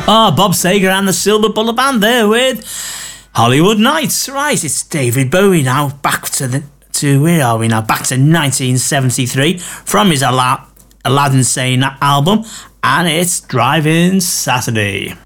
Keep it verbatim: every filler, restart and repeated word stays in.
Oh, Bob Sager and the Silver Bullet Band there with Hollywood Nights. Right, it's David Bowie now. Back to the to where are we now? Back to nineteen seventy-three from his Ala- Aladdin Sane album, and it's Driving Saturday.